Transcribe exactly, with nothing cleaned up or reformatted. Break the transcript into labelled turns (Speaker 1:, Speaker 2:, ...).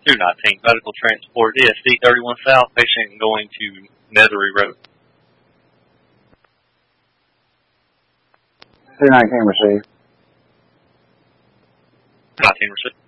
Speaker 1: two nineteen, medical transport, E S D thirty-one South, patient going to Nethery Road.
Speaker 2: two nineteen received.
Speaker 1: nineteen received.